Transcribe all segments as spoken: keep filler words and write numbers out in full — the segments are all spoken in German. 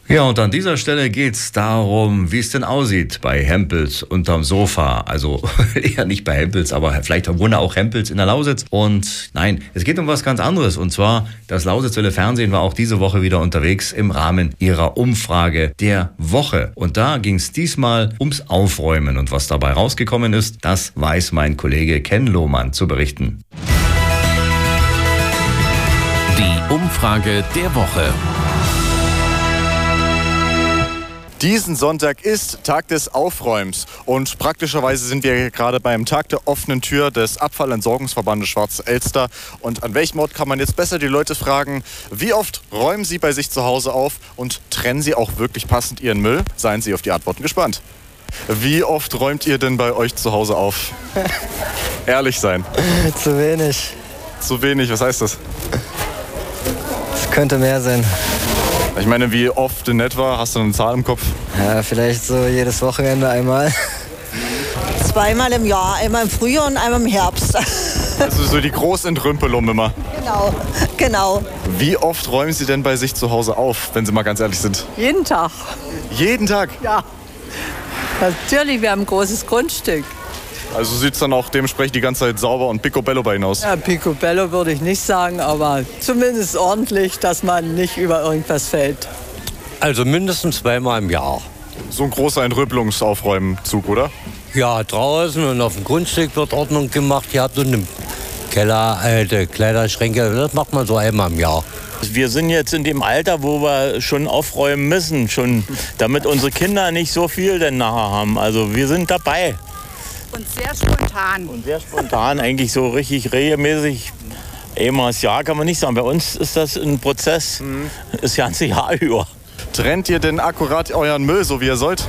Ja, und an dieser Stelle geht's darum, wie es denn aussieht bei Hempels unterm Sofa. Also eher nicht bei Hempels, aber vielleicht wohnen auch Hempels in der Lausitz. Und nein, es geht um was ganz anderes. Und zwar, das Lausitzwelle Fernsehen war auch diese Woche wieder unterwegs im Rahmen ihrer Umfrage der Woche. Und da ging's diesmal ums Aufräumen. Und was dabei rausgekommen ist, das weiß mein Kollege Ken Lohmann zu berichten. Die Umfrage der Woche. Diesen Sonntag ist Tag des Aufräumens und praktischerweise sind wir gerade beim Tag der offenen Tür des Abfallentsorgungsverbandes Schwarze Elster. Und an welchem Ort kann man jetzt besser die Leute fragen, wie oft räumen sie bei sich zu Hause auf und trennen sie auch wirklich passend ihren Müll? Seien Sie auf die Antworten gespannt. Wie oft räumt ihr denn bei euch zu Hause auf? Ehrlich sein. Zu wenig. Zu wenig, was heißt das? Es könnte mehr sein. Ich meine, wie oft in etwa? Hast du eine Zahl im Kopf? Ja, vielleicht so jedes Wochenende einmal. Zweimal im Jahr, einmal im Frühjahr und einmal im Herbst. Also so die Großentrümpelung immer. Genau, genau. Wie oft räumen Sie denn bei sich zu Hause auf, wenn Sie mal ganz ehrlich sind? Jeden Tag. Jeden Tag? Ja. Natürlich, wir haben ein großes Grundstück. Also sieht es dann auch dementsprechend die ganze Zeit sauber und picobello bei Ihnen aus? Ja, picobello würde ich nicht sagen, aber zumindest ordentlich, dass man nicht über irgendwas fällt. Also mindestens zweimal im Jahr. So ein großer Entrüppelungsaufräumzug, oder? Ja, draußen und auf dem Grundstück wird Ordnung gemacht. Ihr habt so einen Keller, alte Kleiderschränke, das macht man so einmal im Jahr. Wir sind jetzt in dem Alter, wo wir schon aufräumen müssen, schon, damit unsere Kinder nicht so viel denn nachher haben. Also wir sind dabei. Und sehr spontan. Und sehr spontan, eigentlich so richtig regelmäßig. Einmal das Jahr kann man nicht sagen. Bei uns ist das ein Prozess, mhm. das ganze Jahr über. Trennt ihr denn akkurat euren Müll, so wie ihr sollt?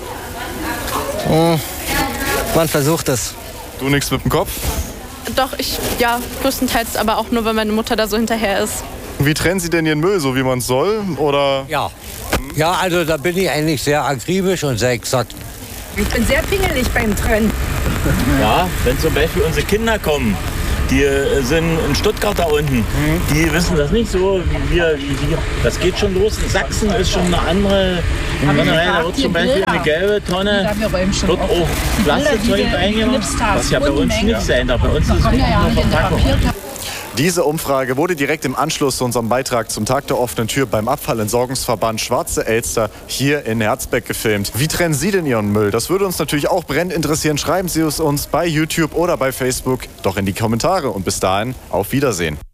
Hm, man versucht es. Du nix mit dem Kopf? Doch, ich, ja, größtenteils, aber auch nur, weil meine Mutter da so hinterher ist. Wie trennen Sie denn Ihren Müll, so wie man es soll? Oder? Ja. Ja, also da bin ich eigentlich sehr akribisch und sehr exakt. Ich bin sehr pingelig beim Trennen. Ja, wenn zum Beispiel unsere Kinder kommen, die sind in Stuttgart da unten, die wissen das nicht so wie wir. Wie wir. Das geht schon los. In Sachsen ist schon eine andere Tonne. Da wird zum Beispiel eine gelbe Tonne, wird auch Plastikzeug eingemacht, was ja bei uns nicht sein darf. Bei uns ist es wirklich nur Verpackung. Diese Umfrage wurde direkt im Anschluss zu unserem Beitrag zum Tag der offenen Tür beim Abfallentsorgungsverband Schwarze Elster hier in Herzbeck gefilmt. Wie trennen Sie denn Ihren Müll? Das würde uns natürlich auch brennend interessieren. Schreiben Sie es uns bei YouTube oder bei Facebook doch in die Kommentare. Und bis dahin, auf Wiedersehen.